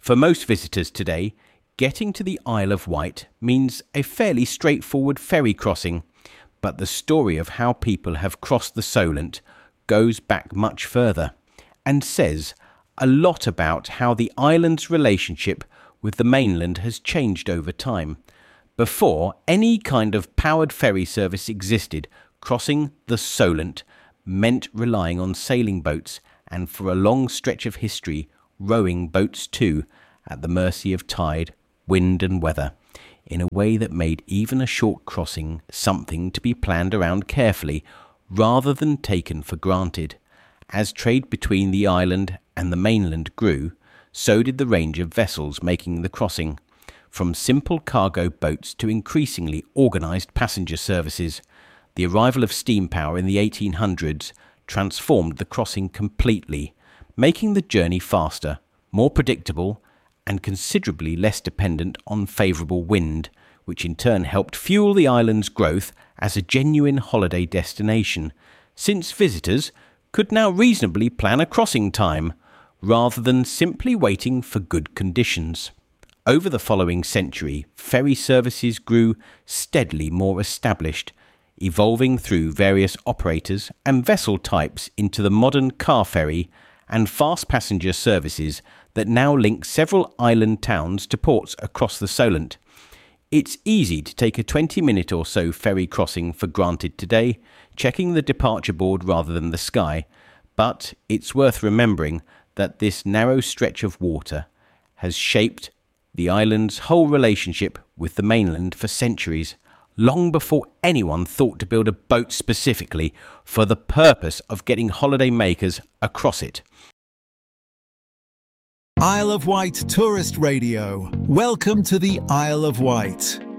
For most visitors today, getting to the Isle of Wight means a fairly straightforward ferry crossing, but the story of how people have crossed the Solent goes back much further and says a lot about how the island's relationship with the mainland has changed over time. Before any kind of powered ferry service existed, crossing the Solent meant relying on sailing boats and, for a long stretch of history, rowing boats too, at the mercy of tide, wind and weather, in a way that made even a short crossing something to be planned around carefully rather than taken for granted. As trade between the island and the mainland grew, so did the range of vessels making the crossing, from simple cargo boats to increasingly organised passenger services. The arrival of steam power in the 1800s transformed the crossing completely, making the journey faster, more predictable, and considerably less dependent on favourable wind, which in turn helped fuel the island's growth as a genuine holiday destination, since visitors could now reasonably plan a crossing time, rather than simply waiting for good conditions. Over the following century, ferry services grew steadily more established, evolving through various operators and vessel types into the modern car ferry and fast passenger services that now link several island towns to ports across the Solent. It's easy to take a 20-minute or so ferry crossing for granted today, checking the departure board rather than the sky, but it's worth remembering that this narrow stretch of water has shaped the island's whole relationship with the mainland for centuries, long before anyone thought to build a boat specifically for the purpose of getting holiday makers across it. Isle of Wight Tourist Radio. Welcome to the Isle of Wight.